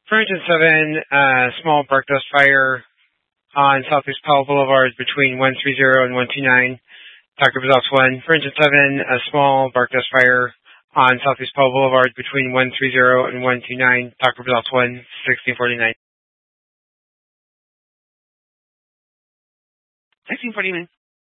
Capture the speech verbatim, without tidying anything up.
For engine seven, uh, small bark dust fire on Southeast Powell Boulevard between one thirty and one twenty-nine. Doctor Results one. For engine seven, a small bark dust fire on Southeast Powell Boulevard between one thirty and one twenty-nine. Doctor Results one, sixteen forty-nine. sixteen forty-nine.